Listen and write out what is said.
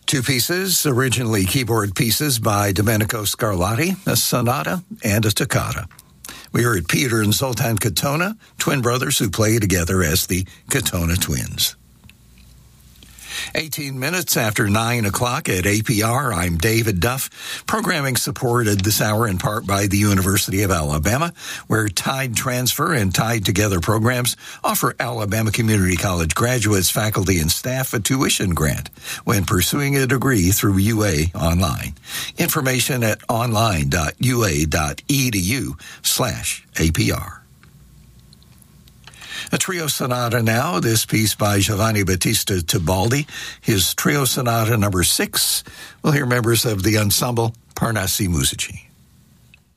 Two pieces, originally keyboard pieces by Domenico Scarlatti, a sonata and a toccata. We heard Peter and Zoltan Katona, twin brothers who play together as the Katona Twins. 18 minutes after 9 o'clock at APR, I'm David Duff. Programming supported this hour in part by the University of Alabama, where Tide Transfer and Tide Together programs offer Alabama Community College graduates, faculty, and staff a tuition grant when pursuing a degree through UA Online. Information at online.ua.edu/APR. A trio sonata now, this piece by Giovanni Battista Tibaldi, his trio sonata number 6. We'll hear members of the ensemble Parnassi Musici.